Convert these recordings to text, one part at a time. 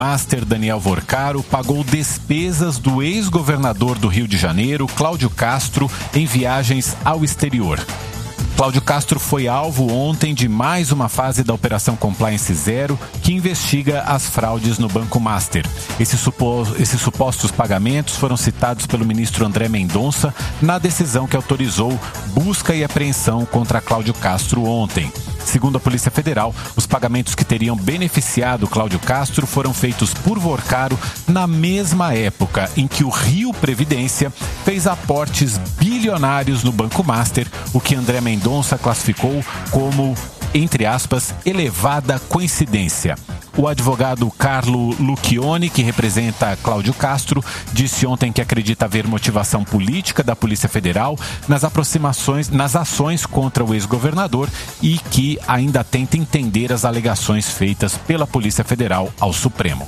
Master Daniel Vorcaro pagou despesas do ex-governador do Rio de Janeiro, Cláudio Castro, em viagens ao exterior. Cláudio Castro foi alvo ontem de mais uma fase da Operação Compliance Zero, que investiga as fraudes no Banco Master. Esses supostos pagamentos foram citados pelo ministro André Mendonça na decisão que autorizou busca e apreensão contra Cláudio Castro ontem. Segundo a Polícia Federal, os pagamentos que teriam beneficiado Cláudio Castro foram feitos por Vorcaro na mesma época em que o Rio Previdência fez aportes bilionários no Banco Master, o que André Mendonça classificou como, entre aspas, elevada coincidência. O advogado Carlo Lucchioni, que representa Cláudio Castro, disse ontem que acredita haver motivação política da Polícia Federal nas ações contra o ex-governador e que ainda tenta entender as alegações feitas pela Polícia Federal ao Supremo.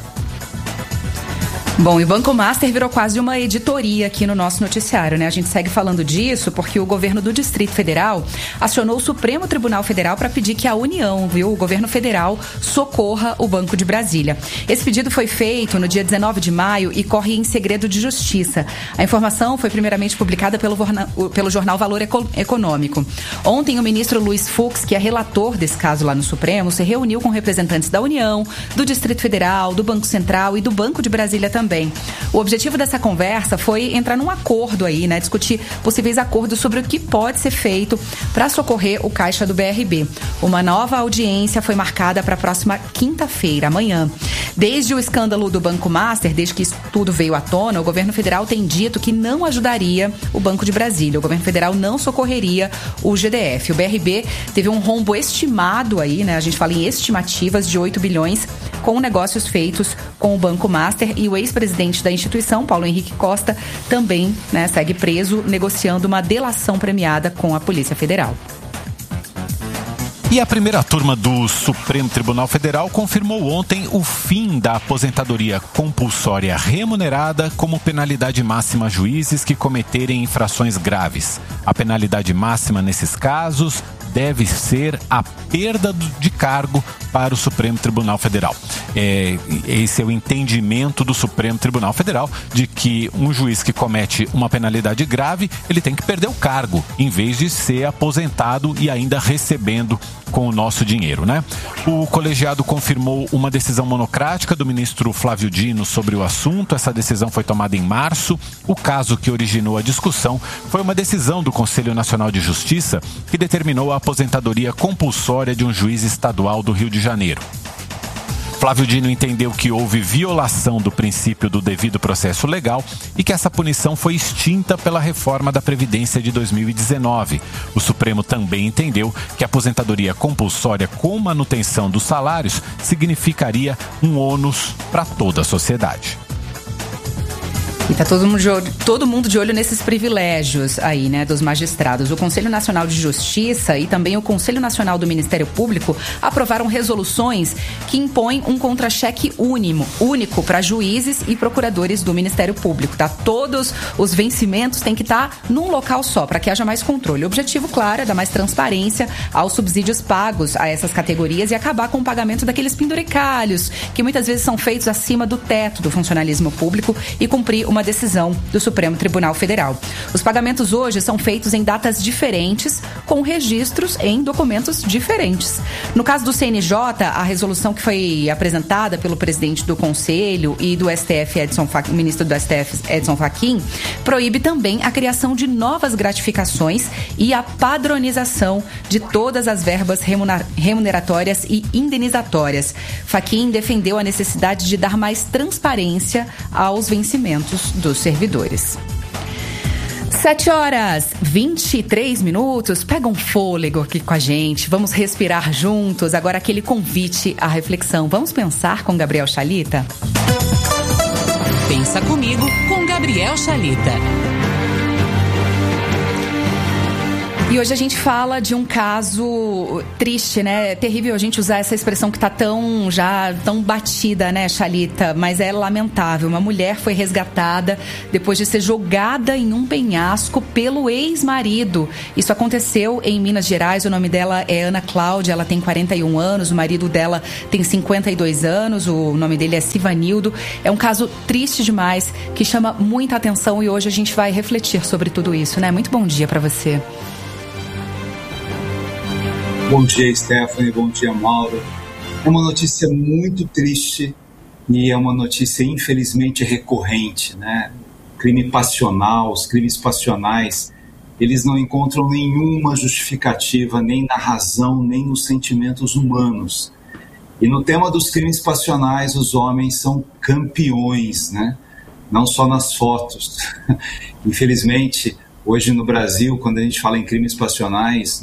Bom, e o Banco Master virou quase uma editoria aqui no nosso noticiário, né? A gente segue falando disso porque o governo do Distrito Federal acionou o Supremo Tribunal Federal para pedir que a União, o governo federal, socorra o Banco de Brasília. Esse pedido foi feito no dia 19 de maio e corre em segredo de justiça. A informação foi primeiramente publicada pelo jornal Valor Econômico. Ontem, o ministro Luiz Fux, que é relator desse caso lá no Supremo, se reuniu com representantes da União, do Distrito Federal, do Banco Central e do Banco de Brasília também. O objetivo dessa conversa foi entrar num acordo aí, né? Discutir possíveis acordos sobre o que pode ser feito para socorrer o caixa do BRB. Uma nova audiência foi marcada para a próxima quinta-feira, amanhã. Desde o escândalo do Banco Master, desde que isso tudo veio à tona, o governo federal tem dito que não ajudaria o Banco de Brasília. O governo federal não socorreria o GDF. O BRB teve um rombo estimado aí, né? A gente fala em estimativas de 8 bilhões com negócios feitos com o Banco Master, e o ex-presidente da instituição, Paulo Henrique Costa, também, né, segue preso negociando uma delação premiada com a Polícia Federal. E a primeira turma do Supremo Tribunal Federal confirmou ontem o fim da aposentadoria compulsória remunerada como penalidade máxima a juízes que cometerem infrações graves. A penalidade máxima nesses casos deve ser a perda de cargo para o Supremo Tribunal Federal. Esse é o entendimento do Supremo Tribunal Federal, de que um juiz que comete uma penalidade grave, ele tem que perder o cargo, em vez de ser aposentado e ainda recebendo com o nosso dinheiro, né? O colegiado confirmou uma decisão monocrática do ministro Flávio Dino sobre o assunto. Essa decisão foi tomada em março. O caso que originou a discussão foi uma decisão do Conselho Nacional de Justiça que determinou a aposentadoria compulsória de um juiz estadual do Rio de Janeiro. Flávio Dino entendeu que houve violação do princípio do devido processo legal e que essa punição foi extinta pela reforma da Previdência de 2019. O Supremo também entendeu que a aposentadoria compulsória com manutenção dos salários significaria um ônus para toda a sociedade. E tá todo mundo de olho nesses privilégios aí, né, dos magistrados. O Conselho Nacional de Justiça e também o Conselho Nacional do Ministério Público aprovaram resoluções que impõem um contra-cheque único para juízes e procuradores do Ministério Público, tá? Todos os vencimentos têm que estar num local só, para que haja mais controle. O objetivo, claro, é dar mais transparência aos subsídios pagos a essas categorias e acabar com o pagamento daqueles penduricalhos que muitas vezes são feitos acima do teto do funcionalismo público e cumprir uma decisão do Supremo Tribunal Federal. Os pagamentos hoje são feitos em datas diferentes, com registros em documentos diferentes. No caso do CNJ, a resolução que foi apresentada pelo presidente do Conselho e do STF, ministro do STF, Edson Fachin, proíbe também a criação de novas gratificações e a padronização de todas as verbas remuneratórias e indenizatórias. Fachin defendeu a necessidade de dar mais transparência aos vencimentos dos servidores. 7h23. Pega um fôlego aqui com a gente. Vamos respirar juntos. Agora aquele convite à reflexão. Vamos pensar com Gabriel Chalita? Pensa comigo com Gabriel Chalita. E hoje a gente fala de um caso triste, né? É terrível a gente usar essa expressão que tá tão batida, né, Chalita? Mas é lamentável. Uma mulher foi resgatada depois de ser jogada em um penhasco pelo ex-marido. Isso aconteceu em Minas Gerais. O nome dela é Ana Cláudia, ela tem 41 anos. O marido dela tem 52 anos. O nome dele é Sivanildo. É um caso triste demais, que chama muita atenção, e hoje a gente vai refletir sobre tudo isso, né? Muito bom dia para você. Bom dia, Stephanie. Bom dia, Mauro. É uma notícia muito triste e é uma notícia, infelizmente, recorrente, né? Crime passional, os crimes passionais, eles não encontram nenhuma justificativa, nem na razão, nem nos sentimentos humanos. E no tema dos crimes passionais, os homens são campeões, né? Não só nas fotos. Infelizmente, hoje no Brasil, quando a gente fala em crimes passionais,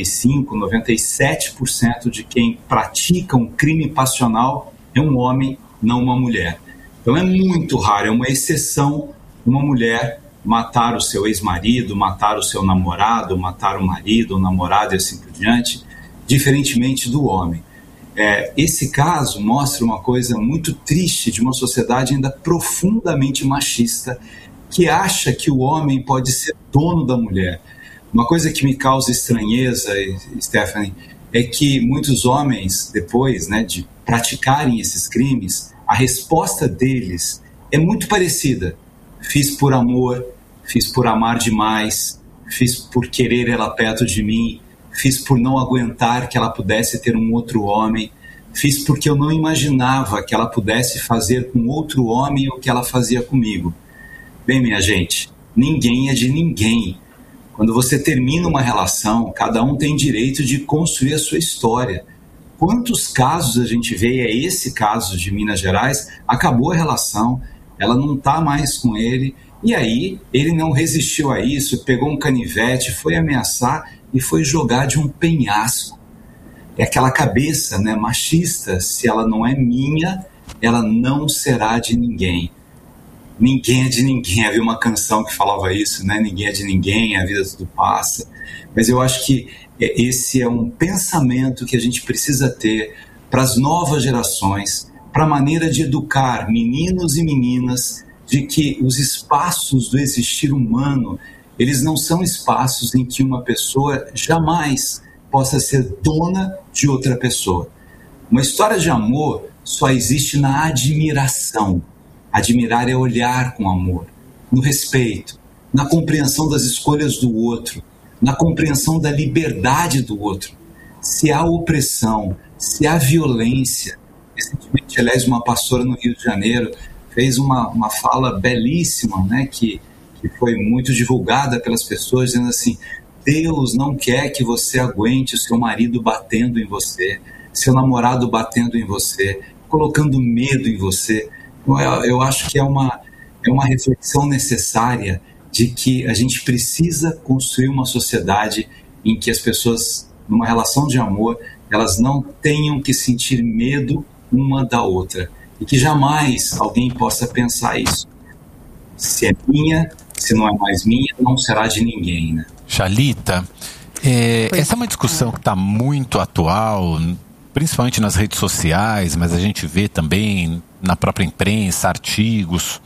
97% de quem pratica um crime passional é um homem, não uma mulher. Então é muito raro, é uma exceção uma mulher matar o seu ex-marido, matar o seu namorado, matar o marido, o namorado e assim por diante, diferentemente do homem. Esse caso mostra uma coisa muito triste de uma sociedade ainda profundamente machista, que acha que o homem pode ser dono da mulher. Uma coisa que me causa estranheza, Stephanie, é que muitos homens, depois, né, de praticarem esses crimes, a resposta deles é muito parecida. Fiz por amor, fiz por amar demais, fiz por querer ela perto de mim, fiz por não aguentar que ela pudesse ter um outro homem, fiz porque eu não imaginava que ela pudesse fazer com outro homem o que ela fazia comigo. Bem, minha gente, ninguém é de ninguém. Quando você termina uma relação, cada um tem direito de construir a sua história. Quantos casos a gente vê, é esse caso de Minas Gerais, acabou a relação, ela não está mais com ele, e aí ele não resistiu a isso, pegou um canivete, foi ameaçar e foi jogar de um penhasco. É aquela cabeça, né, machista, se ela não é minha, ela não será de ninguém. Ninguém é de ninguém. Havia uma canção que falava isso, né? Ninguém é de ninguém, a vida tudo passa. Mas eu acho que esse é um pensamento que a gente precisa ter para as novas gerações, para a maneira de educar meninos e meninas, de que os espaços do existir humano, eles não são espaços em que uma pessoa jamais possa ser dona de outra pessoa. Uma história de amor só existe na admiração. Admirar é olhar com amor, no respeito, na compreensão das escolhas do outro, na compreensão da liberdade do outro. Se há opressão, se há violência. Recentemente, aliás, uma pastora no Rio de Janeiro fez uma fala belíssima, né, que foi muito divulgada pelas pessoas, dizendo assim: Deus não quer que você aguente o seu marido batendo em você, seu namorado batendo em você, colocando medo em você. Eu acho que é uma reflexão necessária de que a gente precisa construir uma sociedade em que as pessoas, numa relação de amor, elas não tenham que sentir medo uma da outra. E que jamais alguém possa pensar isso. Se é minha, se não é mais minha, não será de ninguém, né? Chalita, essa é uma discussão que está muito atual, principalmente nas redes sociais, mas a gente vê também na própria imprensa, artigos.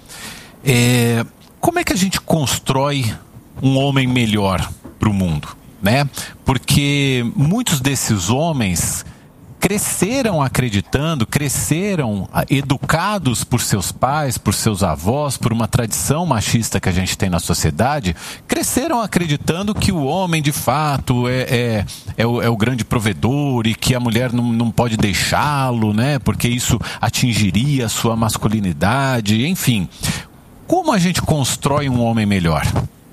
Como é que a gente constrói um homem melhor para o mundo, né? Porque muitos desses homens cresceram acreditando, cresceram educados por seus pais, por seus avós, por uma tradição machista que a gente tem na sociedade, cresceram acreditando que o homem de fato é o grande provedor e que a mulher não pode deixá-lo, né? Porque isso atingiria a sua masculinidade, enfim. Como a gente constrói um homem melhor?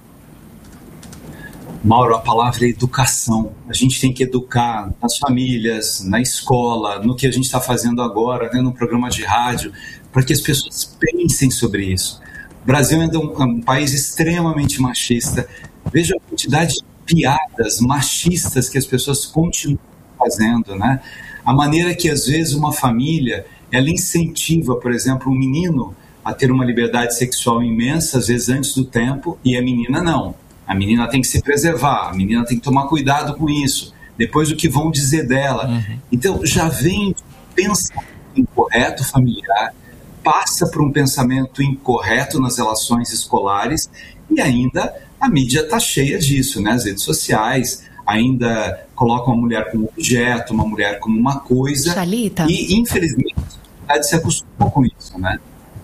Mauro, a palavra é educação. A gente tem que educar nas famílias, na escola, no que a gente está fazendo agora, né, no programa de rádio, para que as pessoas pensem sobre isso. O Brasil ainda é um país extremamente machista. Veja a quantidade de piadas machistas que as pessoas continuam fazendo, né? A maneira que, às vezes, uma família, ela incentiva, por exemplo, um menino a ter uma liberdade sexual imensa, às vezes antes do tempo, e a menina não. a menina tem que se preservar, a menina tem que tomar cuidado com isso, depois o que vão dizer dela. Então já vem pensamento incorreto familiar, passa por um pensamento incorreto nas relações escolares, e ainda a mídia está cheia disso, né? As redes sociais ainda colocam a mulher como objeto, uma mulher como uma coisa. Xalita. E infelizmente a sociedade se acostumou com isso, né?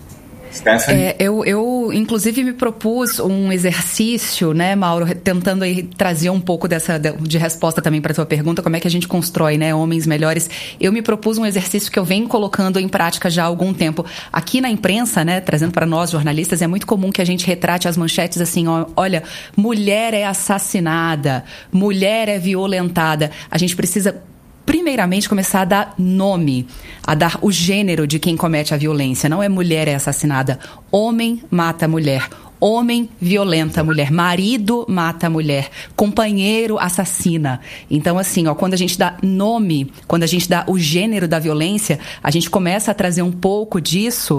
Eu inclusive me propus um exercício, né, Mauro, tentando aí trazer um pouco de resposta também para a tua pergunta, como é que a gente constrói, né, homens melhores. Eu me propus um exercício que eu venho colocando em prática já há algum tempo. Aqui na imprensa, né, trazendo para nós jornalistas, é muito comum que a gente retrate as manchetes assim, olha, mulher é assassinada, mulher é violentada. A gente precisa primeiramente começar a dar nome, a dar o gênero de quem comete a violência. Não é mulher é assassinada, homem mata mulher, homem violenta a mulher, marido mata a mulher, companheiro assassina. Então, assim, quando a gente dá nome, quando a gente dá o gênero da violência, a gente começa a trazer um pouco disso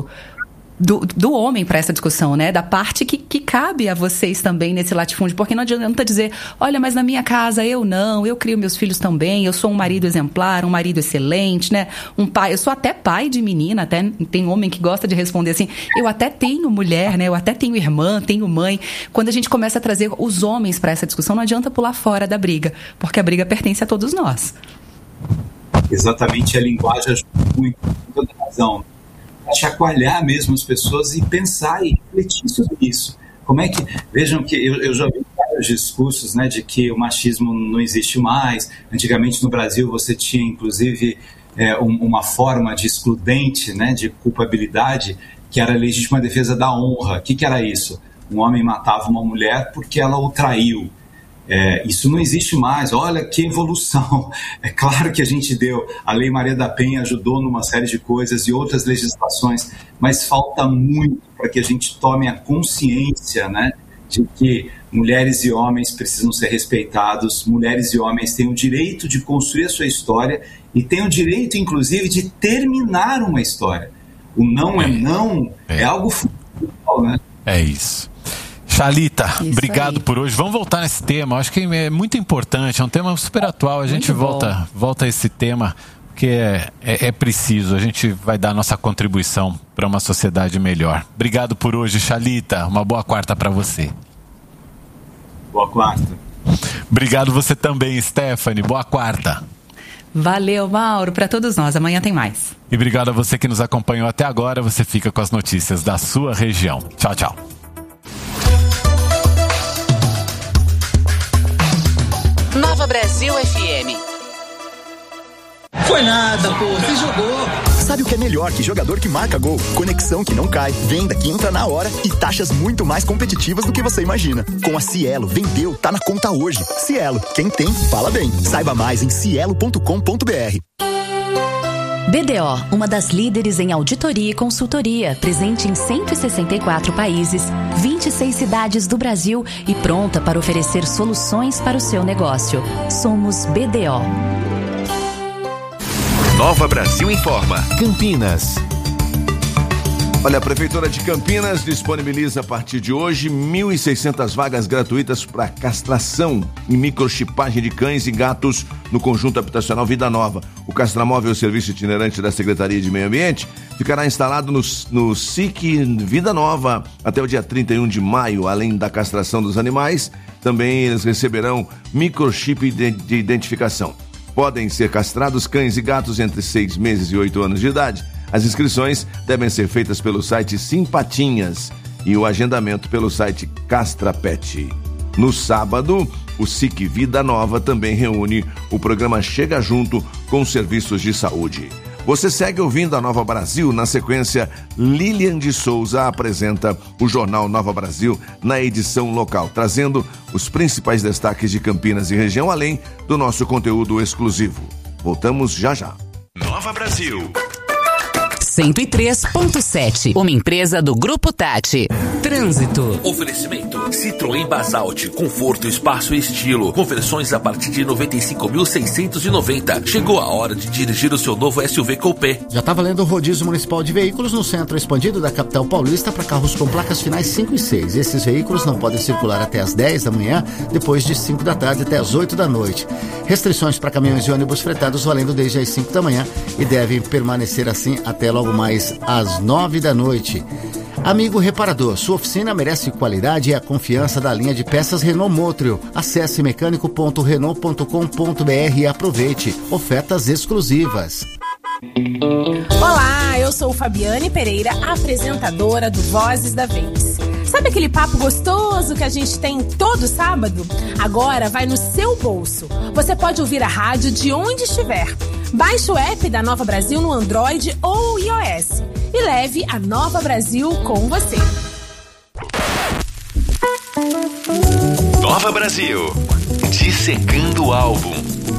do homem para essa discussão, né? Da parte que cabe a vocês também nesse latifúndio, porque não adianta dizer, olha, mas na minha casa eu crio meus filhos também, eu sou um marido exemplar, um marido excelente, né? Um pai, eu sou até pai de menina, até tem homem que gosta de responder assim, eu até tenho mulher, né? Eu até tenho irmã, tenho mãe. Quando a gente começa a trazer os homens para essa discussão, não adianta pular fora da briga, porque a briga pertence a todos nós. Exatamente, a linguagem ajuda muito, com toda razão. Chacoalhar mesmo as pessoas e pensar e refletir sobre isso. Como é que... Vejam que eu já vi vários discursos, né, de que o machismo não existe mais. Antigamente no Brasil você tinha inclusive uma forma de excludente, né, de culpabilidade, que era a legítima defesa da honra. O que era isso? Um homem matava uma mulher porque ela o traiu. Isso não existe mais. Olha que evolução. É claro que a gente deu, a Lei Maria da Penha ajudou numa série de coisas e outras legislações, mas falta muito para que a gente tome a consciência, né, de que mulheres e homens precisam ser respeitados, mulheres e homens têm o direito de construir a sua história e têm o direito, inclusive, de terminar uma história. O não é não é algo fundamental, né? É isso. Xalita, obrigado por hoje. Vamos voltar nesse tema. Acho que é muito importante, é um tema super atual. A gente volta a esse tema, porque é preciso. A gente vai dar a nossa contribuição para uma sociedade melhor. Obrigado por hoje, Xalita. Uma boa quarta para você. Boa quarta. Obrigado você também, Stephanie. Boa quarta. Valeu, Mauro. Para todos nós. Amanhã tem mais. E obrigado a você que nos acompanhou até agora. Você fica com as notícias da sua região. Tchau, tchau. Nova Brasil FM. Foi nada, pô, você jogou. Sabe o que é melhor que jogador que marca gol? Conexão que não cai, venda que entra na hora e taxas muito mais competitivas do que você imagina. Com a Cielo, vendeu, tá na conta hoje. Cielo, quem tem, fala bem. Saiba mais em cielo.com.br. BDO, uma das líderes em auditoria e consultoria, presente em 164 países, 26 cidades do Brasil e pronta para oferecer soluções para o seu negócio. Somos BDO. Nova Brasil Informa. Campinas. Olha, a Prefeitura de Campinas disponibiliza a partir de hoje 1.600 vagas gratuitas para castração e microchipagem de cães e gatos no conjunto habitacional Vida Nova. O castramóvel, serviço itinerante da Secretaria de Meio Ambiente, ficará instalado no SIC Vida Nova até o dia 31 de maio. Além da castração dos animais, também eles receberão microchip de identificação. Podem ser castrados cães e gatos entre 6 meses e 8 anos de idade. As inscrições devem ser feitas pelo site Simpatinhas e o agendamento pelo site Castrapet. No sábado, o SIC Vida Nova também reúne o programa Chega Junto com serviços de saúde. Você segue ouvindo a Nova Brasil. Na sequência, Lilian de Souza apresenta o Jornal Nova Brasil na edição local, trazendo os principais destaques de Campinas e região, além do nosso conteúdo exclusivo. Voltamos já já. Nova Brasil. 103.7, uma empresa do Grupo Tati. Trânsito. Oferecimento Citroën Basalt, conforto, espaço e estilo, com versões a partir de 95.690. Chegou a hora de dirigir o seu novo SUV Coupé. Já está valendo o rodízio municipal de veículos no centro expandido da capital paulista para carros com placas finais 5 e 6. Esses veículos não podem circular até às 10 da manhã, depois de 5 da tarde até às 8 da noite. Restrições para caminhões e ônibus fretados valendo desde as 5 da manhã e devem permanecer assim até logo mais às 9 da noite. Amigo reparador, sua oficina merece qualidade e a confiança da linha de peças Renault Motril. Acesse mecânico.renault.com.br e aproveite ofertas exclusivas. Olá, eu sou Fabiane Pereira, apresentadora do Vozes da Vez. Sabe aquele papo gostoso que a gente tem todo sábado? Agora vai no seu bolso. Você pode ouvir a rádio de onde estiver. Baixe o app da Nova Brasil no Android ou iOS e leve a Nova Brasil com você. Nova Brasil, dissecando o álbum.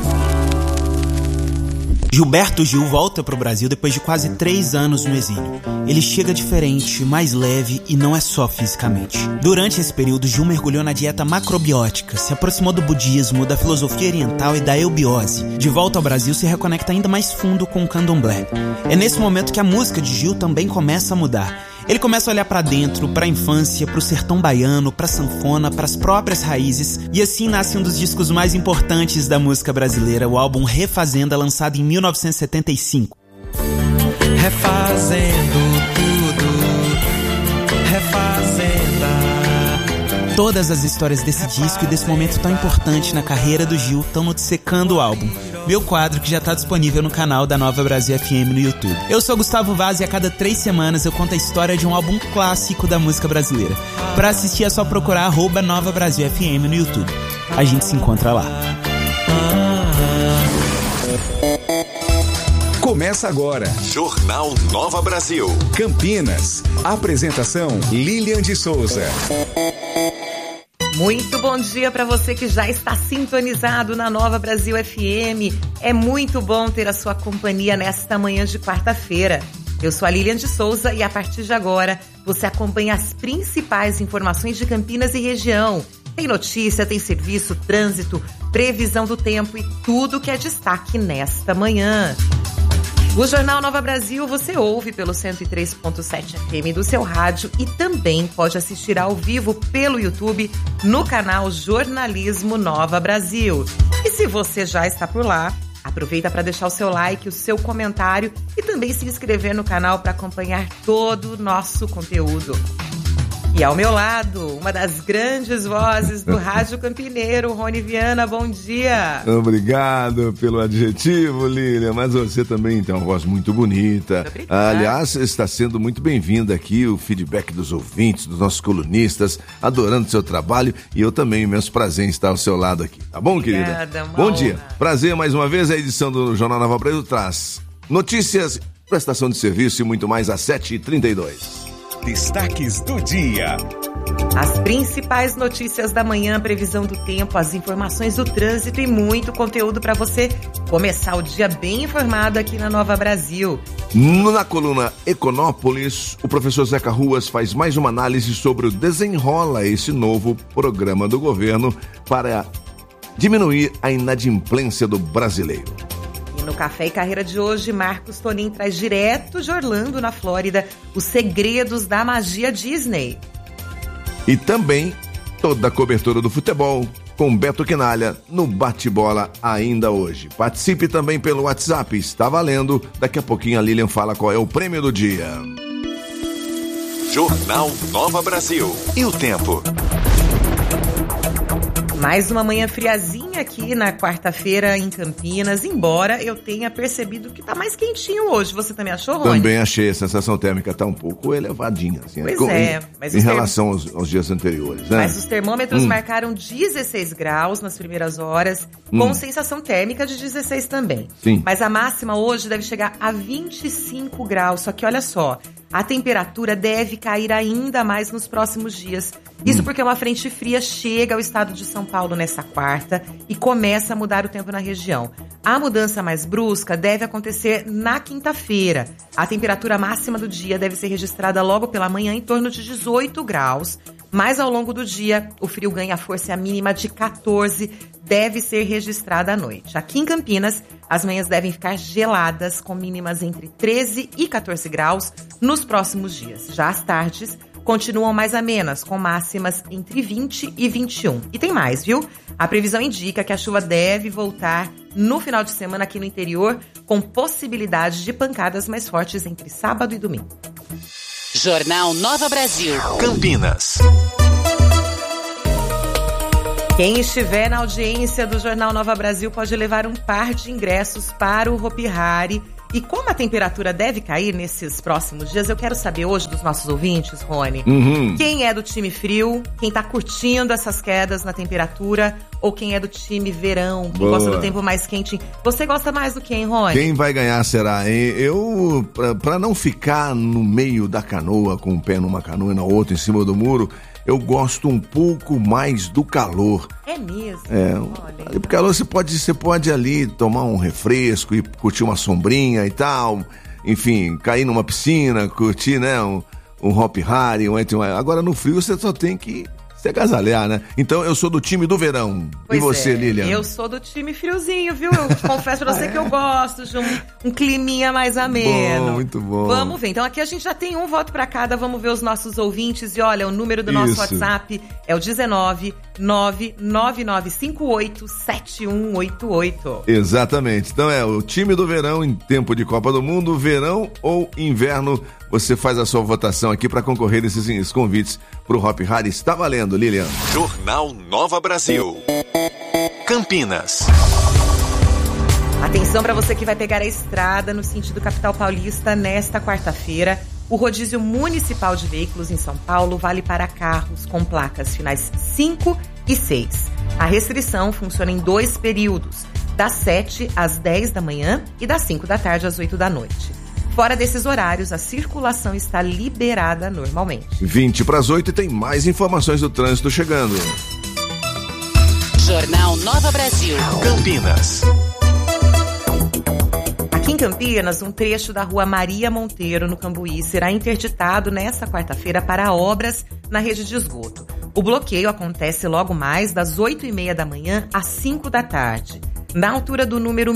Gilberto Gil volta pro Brasil depois de quase 3 anos no exílio. Ele chega diferente, mais leve e não é só fisicamente. Durante esse período, Gil mergulhou na dieta macrobiótica, se aproximou do budismo, da filosofia oriental e da eubiose. De volta ao Brasil, se reconecta ainda mais fundo com o candomblé. É nesse momento que a música de Gil também começa a mudar. Ele começa a olhar pra dentro, pra infância, pro sertão baiano, pra sanfona, pras próprias raízes, e assim nasce um dos discos mais importantes da música brasileira, o álbum Refazenda, lançado em 1975. Refazendo tudo, refazenda. Todas as histórias desse disco e desse momento tão importante na carreira do Gil estão no Dissecando o Álbum, meu quadro que já está disponível no canal da Nova Brasil FM no YouTube. Eu sou Gustavo Vaz e a cada 3 semanas eu conto a história de um álbum clássico da música brasileira. Para assistir é só procurar @Nova Brasil FM no YouTube. A gente se encontra lá. Começa agora, Jornal Nova Brasil. Campinas. Apresentação Lilian de Souza. Muito bom dia para você que já está sintonizado na Nova Brasil FM. É muito bom ter a sua companhia nesta manhã de quarta-feira. Eu sou a Lilian de Souza e a partir de agora você acompanha as principais informações de Campinas e região. Tem notícia, tem serviço, trânsito, previsão do tempo e tudo que é destaque nesta manhã. O Jornal Nova Brasil você ouve pelo 103.7 FM do seu rádio e também pode assistir ao vivo pelo YouTube no canal Jornalismo Nova Brasil. E se você já está por lá, aproveita para deixar o seu like, o seu comentário e também se inscrever no canal para acompanhar todo o nosso conteúdo. E ao meu lado, uma das grandes vozes do Rádio Campineiro, Rony Viana, bom dia. Obrigado pelo adjetivo, Lília, mas você também tem uma voz muito bonita. Aliás, está sendo muito bem-vinda aqui, o feedback dos ouvintes, dos nossos colunistas, adorando seu trabalho e eu também, imenso prazer em estar ao seu lado aqui. Tá bom, obrigada, querida? Bom dia. Prazer mais uma vez, a edição do Jornal Nova Brasil traz notícias, prestação de serviço e muito mais às 7h32. Destaques do dia. As principais notícias da manhã, previsão do tempo, as informações do trânsito e muito conteúdo para você começar o dia bem informado aqui na Nova Brasil. Na coluna Econópolis, o professor Zeca Ruas faz mais uma análise sobre o Desenrola, esse novo programa do governo para diminuir a inadimplência do brasileiro. No Café e Carreira de hoje, Marcos Tonin traz direto de Orlando, na Flórida, os segredos da magia Disney. E também toda a cobertura do futebol com Beto Quinalha no Bate-Bola ainda hoje. Participe também pelo WhatsApp, está valendo. Daqui a pouquinho a Lilian fala qual é o prêmio do dia. Jornal Nova Brasil. E o tempo? Mais uma manhã friazinha aqui na quarta-feira em Campinas, embora eu tenha percebido que tá mais quentinho hoje. Você também achou, Rony? Também achei, a sensação térmica tá um pouco elevadinha. Assim, pois mas em relação aos dias anteriores. Né? Mas os termômetros marcaram 16 graus nas primeiras horas, com sensação térmica de 16 também. Sim. Mas a máxima hoje deve chegar a 25 graus, só que olha só, a temperatura deve cair ainda mais nos próximos dias. Isso porque uma frente fria chega ao estado de São Paulo nesta quarta e começa a mudar o tempo na região. A mudança mais brusca deve acontecer na quinta-feira. A temperatura máxima do dia deve ser registrada logo pela manhã em torno de 18 graus. Mas ao longo do dia, o frio ganha força e a mínima de 14 deve ser registrada à noite. Aqui em Campinas, as manhãs devem ficar geladas, com mínimas entre 13 e 14 graus nos próximos dias. Já as tardes continuam mais amenas, com máximas entre 20 e 21. E tem mais, viu? A previsão indica que a chuva deve voltar no final de semana aqui no interior, com possibilidade de pancadas mais fortes entre sábado e domingo. Jornal Nova Brasil. Campinas. Quem estiver na audiência do Jornal Nova Brasil pode levar um par de ingressos para o Hopi Hari. E como a temperatura deve cair nesses próximos dias, eu quero saber hoje dos nossos ouvintes, Rony, quem é do time frio, quem tá curtindo essas quedas na temperatura, ou quem é do time verão, quem gosta do tempo mais quente. Você gosta mais do quem, Rony? Quem vai ganhar será? Eu, pra não ficar no meio da canoa, com um pé numa canoa e na outra em cima do muro, eu gosto um pouco mais do calor. É mesmo? Ali pro calor você pode ali tomar um refresco e curtir uma sombrinha e tal. Enfim, cair numa piscina, curtir, né, um Hopi Hari, agora no frio você só tem que se agasalhar, né? Então eu sou do time do verão. Pois e você, Lilian? Eu sou do time friozinho, viu? Eu confesso pra você que eu gosto de um climinha mais ameno. Bom, muito bom. Vamos ver. Então aqui a gente já tem um voto pra cada. Vamos ver os nossos ouvintes. E olha, o número do nosso WhatsApp é o 19999587188. Exatamente. Então o time do verão em tempo de Copa do Mundo, verão ou inverno. Você faz a sua votação aqui para concorrer esses convites pro Hopi Hari. Está valendo, Lilian. Jornal Nova Brasil. Campinas. Atenção para você que vai pegar a estrada no sentido capital paulista nesta quarta-feira. O rodízio municipal de veículos em São Paulo vale para carros com placas finais 5 e 6. A restrição funciona em 2 períodos, das 7 às 10 da manhã e das 5 da tarde às 8 da noite. Fora desses horários, a circulação está liberada normalmente. 7:20 e tem mais informações do trânsito chegando. Jornal Nova Brasil. Campinas. Aqui em Campinas, um trecho da rua Maria Monteiro, no Cambuí, será interditado nesta quarta-feira para obras na rede de esgoto. O bloqueio acontece logo mais das 8:30 da manhã às 5 da tarde, na altura do número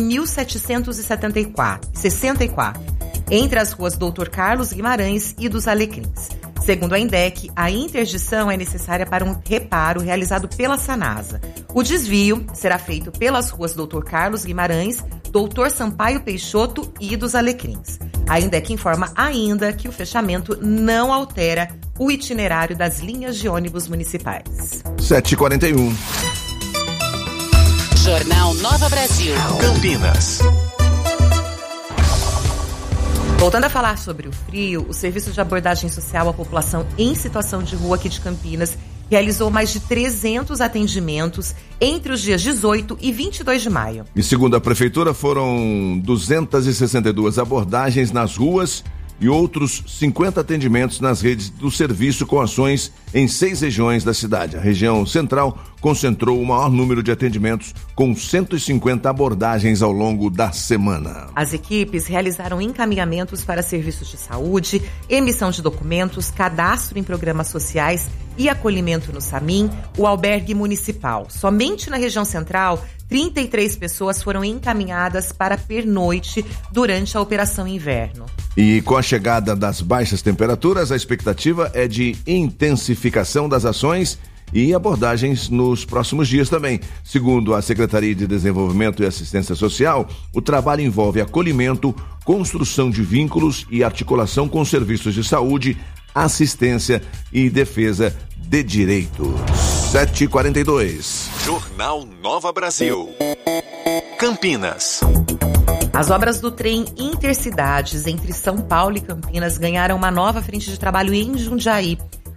1764, entre as ruas Doutor Carlos Guimarães e dos Alecrins. Segundo a INDEC, a interdição é necessária para um reparo realizado pela Sanasa. O desvio será feito pelas ruas Doutor Carlos Guimarães, Doutor Sampaio Peixoto e dos Alecrins. A INDEC informa ainda que o fechamento não altera o itinerário das linhas de ônibus municipais. 7:41. Jornal Nova Brasil. Campinas. Voltando a falar sobre o frio, o Serviço de Abordagem Social à População em Situação de Rua aqui de Campinas realizou mais de 300 atendimentos entre os dias 18 e 22 de maio. E segundo a Prefeitura, foram 262 abordagens nas ruas e outros 50 atendimentos nas redes do serviço com ações em 6 regiões da cidade. A região central concentrou o maior número de atendimentos, com 150 abordagens ao longo da semana. As equipes realizaram encaminhamentos para serviços de saúde, emissão de documentos, cadastro em programas sociais e acolhimento no SAMIM, o albergue municipal. Somente na região central, 33 pessoas foram encaminhadas para pernoite durante a Operação Inverno. E com a chegada das baixas temperaturas, a expectativa é de intensificação das ações e abordagens nos próximos dias também. Segundo a Secretaria de Desenvolvimento e Assistência Social, o trabalho envolve acolhimento, construção de vínculos e articulação com serviços de saúde, assistência e defesa de direitos. 7:42. Jornal Nova Brasil. Campinas. As obras do trem Intercidades entre São Paulo e Campinas ganharam uma nova frente de trabalho em Jundiaí.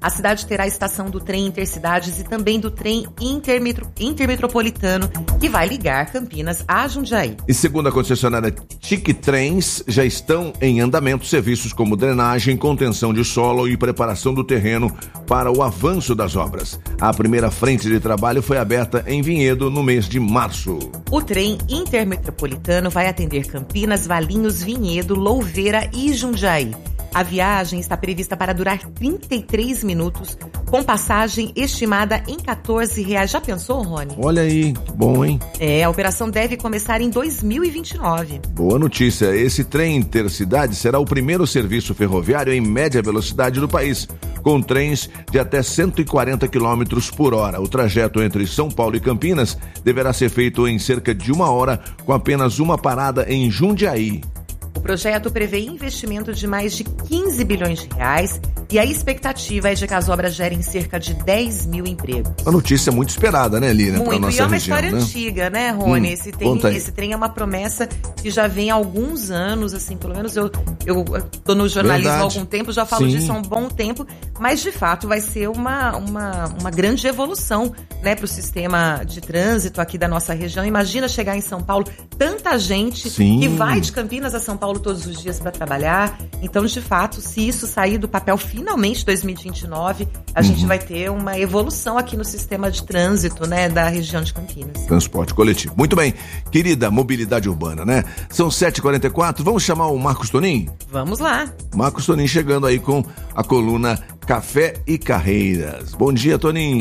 A cidade terá a estação do trem Intercidades e também do trem intermetropolitano, que vai ligar Campinas a Jundiaí. E segundo a concessionária TIC Trens, já estão em andamento serviços como drenagem, contenção de solo e preparação do terreno para o avanço das obras. A primeira frente de trabalho foi aberta em Vinhedo no mês de março. O trem intermetropolitano vai atender Campinas, Valinhos, Vinhedo, Louveira e Jundiaí. A viagem está prevista para durar 33 minutos, com passagem estimada em R$14. Já pensou, Rony? Olha aí, bom, hein? A operação deve começar em 2029. Boa notícia, esse trem Intercidade será o primeiro serviço ferroviário em média velocidade do país, com trens de até 140 km por hora. O trajeto entre São Paulo e Campinas deverá ser feito em cerca de 1 hora, com apenas uma parada em Jundiaí. O projeto prevê investimento de mais de 15 bilhões de reais e a expectativa é de que as obras gerem cerca de 10 mil empregos. Uma notícia muito esperada, né, Lilian? Muito, nossa e é uma região, história antiga, né, Rony? Esse trem é uma promessa que já vem há alguns anos, assim, pelo menos eu tô no jornalismo há algum tempo, já falo disso há um bom tempo, mas de fato vai ser uma grande evolução, né, para o sistema de trânsito aqui da nossa região. Imagina chegar em São Paulo, tanta gente que vai de Campinas a São Paulo todos os dias para trabalhar. Então, de fato, se isso sair do papel finalmente em 2029, a gente vai ter uma evolução aqui no sistema de trânsito, né, da região de Campinas. Transporte coletivo. Muito bem, querida mobilidade urbana, né? São 7h44, vamos chamar o Marcos Tonin? Vamos lá. Marcos Tonin chegando aí com a coluna Café e Carreiras. Bom dia, Tonin.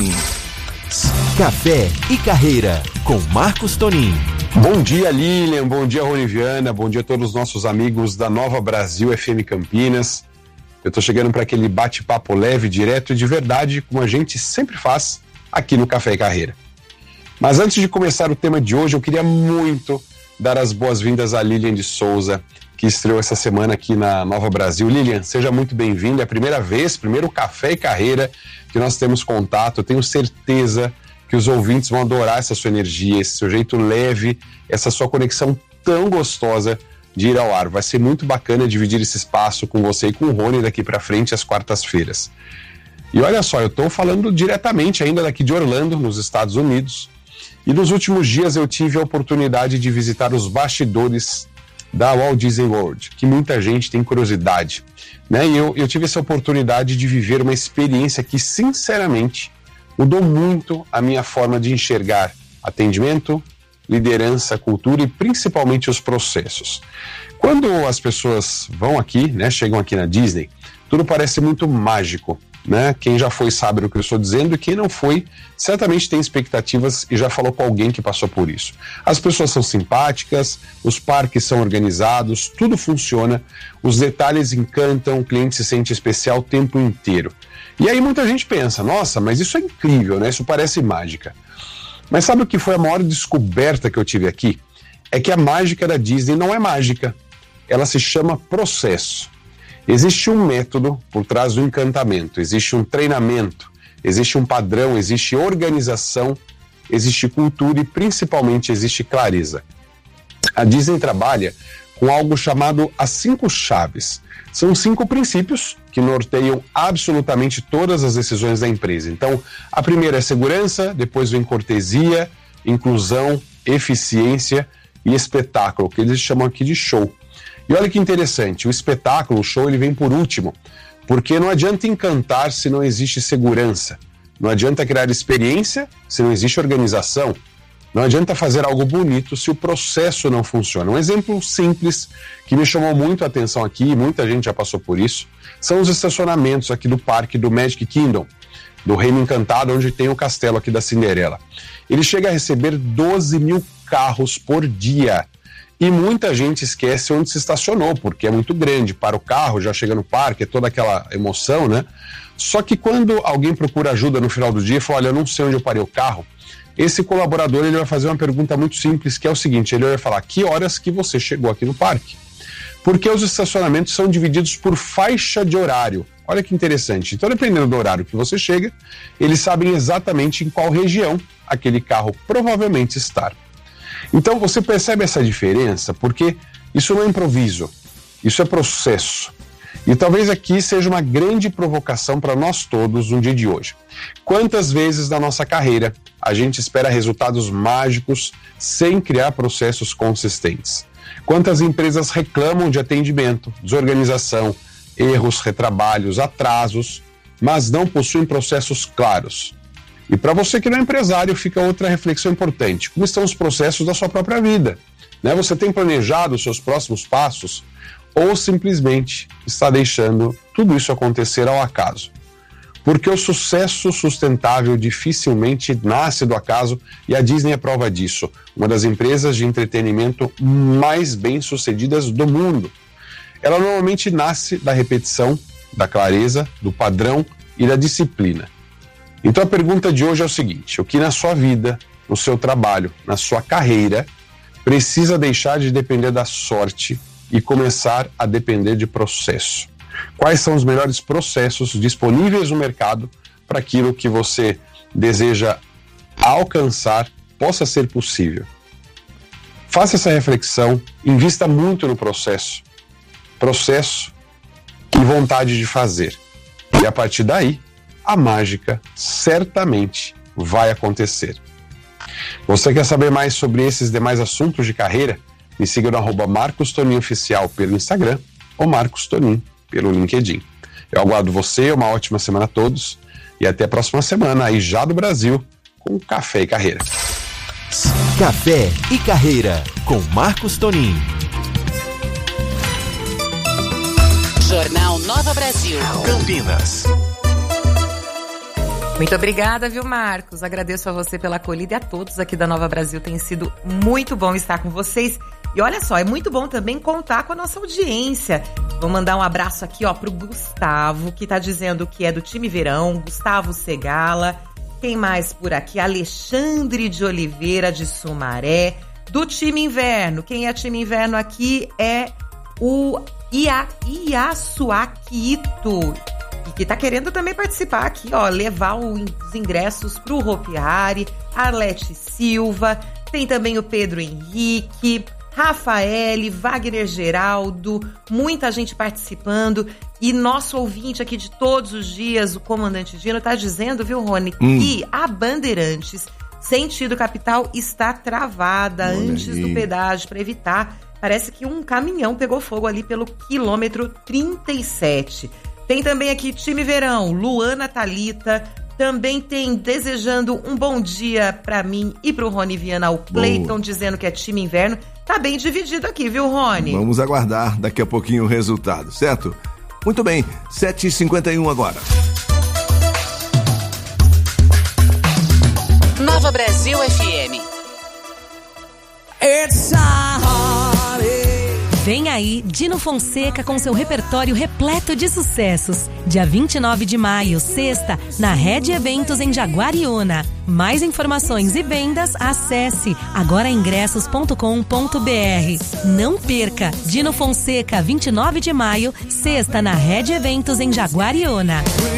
Café e Carreira, com Marcos Tonin. Bom dia, Lilian, bom dia, Rony Viana, bom dia a todos os nossos amigos da Nova Brasil FM Campinas. Eu tô chegando para aquele bate-papo leve, direto e de verdade, como a gente sempre faz aqui no Café e Carreira. Mas antes de começar o tema de hoje, eu queria muito dar as boas-vindas à Lilian de Souza, que estreou essa semana aqui na Nova Brasil. Lilian, seja muito bem-vinda, é a primeiro Café e Carreira que nós temos contato. Eu tenho certeza que os ouvintes vão adorar essa sua energia, esse seu jeito leve, essa sua conexão tão gostosa de ir ao ar. Vai ser muito bacana dividir esse espaço com você e com o Rony daqui para frente às quartas-feiras. E olha só, eu estou falando diretamente ainda daqui de Orlando, nos Estados Unidos, e nos últimos dias eu tive a oportunidade de visitar os bastidores da Walt Disney World, que muita gente tem curiosidade, né? E eu tive essa oportunidade de viver uma experiência que, sinceramente, mudou muito a minha forma de enxergar atendimento, liderança, cultura e principalmente os processos. Quando as pessoas vão aqui, né, chegam aqui na Disney, tudo parece muito mágico, né? Quem já foi sabe o que eu estou dizendo e quem não foi, certamente tem expectativas e já falou com alguém que passou por isso. As pessoas são simpáticas, os parques são organizados, tudo funciona, os detalhes encantam, o cliente se sente especial o tempo inteiro. E aí muita gente pensa, nossa, mas isso é incrível, né? Isso parece mágica. Mas sabe o que foi a maior descoberta que eu tive aqui? É que a mágica da Disney não é mágica. Ela se chama processo. Existe um método por trás do encantamento, existe um treinamento, existe um padrão, existe organização, existe cultura e principalmente existe clareza. A Disney trabalha com algo chamado as 5 chaves. São 5 princípios que norteiam absolutamente todas as decisões da empresa. Então, a primeira é segurança, depois vem cortesia, inclusão, eficiência e espetáculo, que eles chamam aqui de show. E olha que interessante, o espetáculo, o show, ele vem por último, porque não adianta encantar se não existe segurança, não adianta criar experiência se não existe organização, não adianta fazer algo bonito se o processo não funciona. Um exemplo simples que me chamou muito a atenção aqui, e muita gente já passou por isso, são os estacionamentos aqui do parque do Magic Kingdom, do Reino Encantado, onde tem o castelo aqui da Cinderela. Ele chega a receber 12 mil carros por dia. E muita gente esquece onde se estacionou, porque é muito grande. Para o carro, já chega no parque, é toda aquela emoção, né? Só que quando alguém procura ajuda no final do dia e fala, olha, eu não sei onde eu parei o carro, esse colaborador ele vai fazer uma pergunta muito simples, que é o seguinte, ele vai falar, que horas que você chegou aqui no parque? Porque os estacionamentos são divididos por faixa de horário. Olha que interessante. Então, dependendo do horário que você chega, eles sabem exatamente em qual região aquele carro provavelmente está. Então, você percebe essa diferença? Porque isso não é improviso, isso é processo. E talvez aqui seja uma grande provocação para nós todos no dia de hoje. Quantas vezes na nossa carreira a gente espera resultados mágicos sem criar processos consistentes? Quantas empresas reclamam de atendimento, desorganização, erros, retrabalhos, atrasos, mas não possuem processos claros? E para você que não é empresário, fica outra reflexão importante. Como estão os processos da sua própria vida? Né? Você tem planejado os seus próximos passos? Ou simplesmente está deixando tudo isso acontecer ao acaso? Porque o sucesso sustentável dificilmente nasce do acaso e a Disney é prova disso, uma das empresas de entretenimento mais bem-sucedidas do mundo. Ela normalmente nasce da repetição, da clareza, do padrão e da disciplina. Então a pergunta de hoje é o seguinte: o que na sua vida, no seu trabalho, na sua carreira, precisa deixar de depender da sorte e começar a depender de processo? Quais são os melhores processos disponíveis no mercado para aquilo que você deseja alcançar possa ser possível? Faça essa reflexão, invista muito no processo e vontade de fazer. E a partir daí, a mágica certamente vai acontecer. Você quer saber mais sobre esses demais assuntos de carreira? Me siga no @MarcosToninOficial pelo Instagram ou Marcos Tonin pelo LinkedIn. Eu aguardo você, uma ótima semana a todos e até a próxima semana aí já do Brasil com Café e Carreira. Café e Carreira com Marcos Tonin. Jornal Nova Brasil. Campinas. Muito obrigada, viu, Marcos? Agradeço a você pela acolhida e a todos aqui da Nova Brasil. Tem sido muito bom estar com vocês. E olha só, é muito bom também contar com a nossa audiência. Vou mandar um abraço aqui, pro Gustavo, que tá dizendo que é do time Verão, Gustavo Segala. Quem mais por aqui? Alexandre de Oliveira, de Sumaré. Do time Inverno. Quem é time Inverno aqui é o Iasuakito, e que tá querendo também participar aqui, levar os ingressos pro Hopiari, Arlete Silva, tem também o Pedro Henrique, Rafael, Wagner Geraldo, muita gente participando. E nosso ouvinte aqui de todos os dias, o comandante Dino, tá dizendo, viu, Rony, que a Bandeirantes, sentido capital, está travada antes do pedágio para evitar. Parece que um caminhão pegou fogo ali pelo quilômetro 37. Tem também aqui time Verão, Luana Thalita. Também tem desejando um bom dia pra mim e pro Rony Viana, o Cleiton, dizendo que é time Inverno. Tá bem dividido aqui, viu, Rony? Vamos aguardar daqui a pouquinho o resultado, certo? Muito bem, 7h51 agora. Nova Brasil FM. Vem aí Dino Fonseca com seu repertório repleto de sucessos. Dia 29 de maio, sexta, na Rede Eventos em Jaguariúna. Mais informações e vendas, acesse agoraingressos.com.br. Não perca! Dino Fonseca, 29 de maio, sexta, na Rede Eventos em Jaguariúna.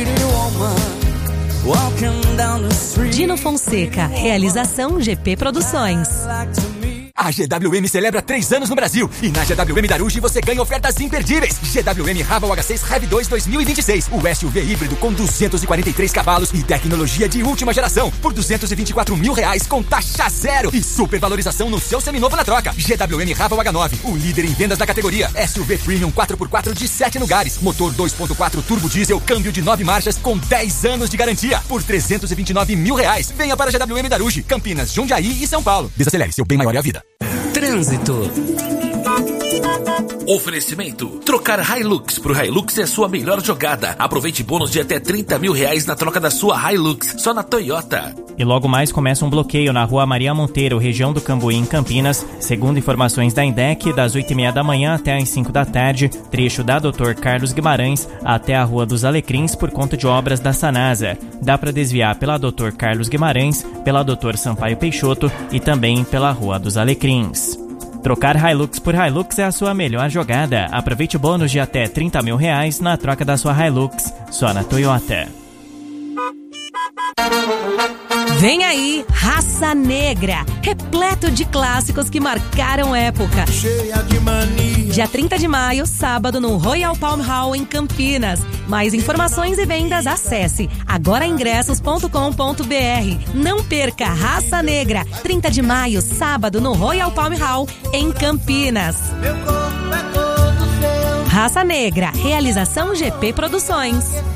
Dino Fonseca, realização GP Produções. A GWM celebra 3 anos no Brasil e na GWM Darugi você ganha ofertas imperdíveis. GWM Raval H6 Rev 2 2026, o SUV híbrido com 243 cavalos e tecnologia de última geração por R$224 mil com taxa zero e supervalorização no seu seminovo na troca. GWM Raval H9, o líder em vendas da categoria. SUV Premium 4x4 de 7 lugares, motor 2.4 turbo diesel, câmbio de 9 marchas com 10 anos de garantia por R$329 mil. Venha para a GWM Darugi, Campinas, Jundiaí e São Paulo. Desacelere, seu bem maior é a vida. Trânsito. Oferecimento. Trocar Hilux por Hilux é sua melhor jogada. Aproveite bônus de até R$30 mil na troca da sua Hilux, só na Toyota. E logo mais começa um bloqueio na Rua Maria Monteiro, região do Cambuí, em Campinas. Segundo informações da INDEC, das 8h30 da manhã até as 5 da tarde, trecho da Dr. Carlos Guimarães até a Rua dos Alecrins por conta de obras da Sanasa. Dá para desviar pela Dr. Carlos Guimarães, pela Dr. Sampaio Peixoto e também pela Rua dos Alecrins. Trocar Hilux por Hilux é a sua melhor jogada. Aproveite o bônus de até R$30 mil na troca da sua Hilux, só na Toyota. Vem aí, Raça Negra, repleto de clássicos que marcaram época. Cheia de mania. Dia 30 de maio, sábado, no Royal Palm Hall, em Campinas. Mais informações e vendas, acesse agoraingressos.com.br. Não perca Raça Negra, 30 de maio, sábado, no Royal Palm Hall, em Campinas. Meu corpo é todo seu. Raça Negra, realização GP Produções.